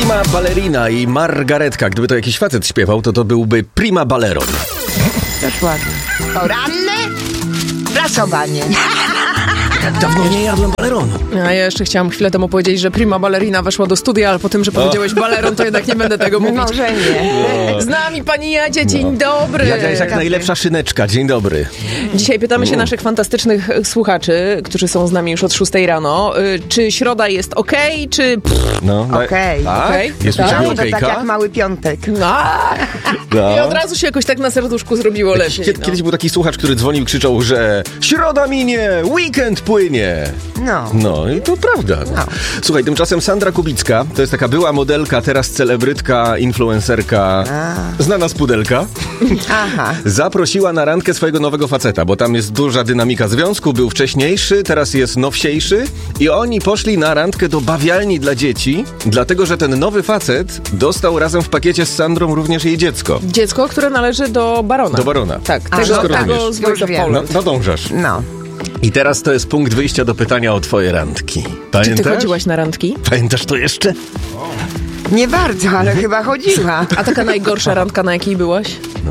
Prima Ballerina i Margaretka. Gdyby to jakiś facet śpiewał, to byłby Prima Balleron. Dokładnie. Poranne prasowanie. Dawno nie jadłem balleronu. A ja jeszcze chciałam chwilę temu powiedzieć, że Prima Ballerina weszła do studia, ale po tym, że powiedziałeś balleron, to jednak nie będę tego mówić. Może nie. Z nami pani Jadzia, dzień dobry. Jadzia jest jak najlepsza szyneczka. Dzień dobry. Dzisiaj pytamy się naszych fantastycznych słuchaczy, którzy są z nami już od 6 rano, czy środa jest okej, czy... No, Okej. Tak? Okej. Jest Tak? u ciebie To tak okejka? jak mały piątek. No. I od razu się jakoś tak na serduszku zrobiło lepiej. Kiedyś był taki słuchacz, który dzwonił i krzyczał, że środa minie, weekend płynie. No i to prawda. No. Słuchaj, tymczasem Sandra Kubicka, to jest taka była modelka, teraz celebrytka, influencerka, znana z pudelka, Aha. zaprosiła na randkę swojego nowego faceta, bo tam jest duża dynamika związku, był wcześniejszy, teraz jest nowsiejszy i oni poszli na randkę do bawialni dla dzieci, dlatego, że ten nowy facet dostał razem w pakiecie z Sandrą również jej dziecko. Dziecko, które należy do Barona. Do Barona. Tak, Wszystko tego rozumiesz. z Voice of wiem. Poland. Nadążasz. No. I teraz to jest punkt wyjścia do pytania o twoje randki. Czy Pamiętasz? ty chodziłaś na randki? Pamiętasz to jeszcze? Nie bardzo, ale chyba chodziła. A taka najgorsza randka, na jakiej byłaś? No.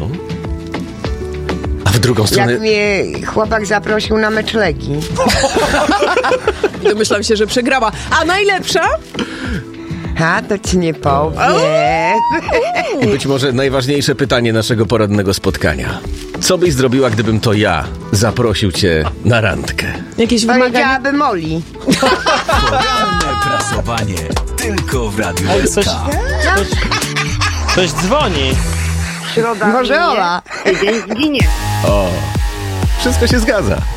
A w drugą stronę... Jak mnie chłopak zaprosił na mecz Legii. Domyślam się, że przegrała. A najlepsza? A, to ci nie powiem. I być może najważniejsze pytanie naszego porannego spotkania. Co byś zrobiła, gdybym to ja zaprosił cię na randkę? Jakieś wymagania? Powiedziałabym Oli. Poranne prasowanie tylko w Radiu SK. Ktoś dzwoni. Może Ola. O, wszystko się zgadza.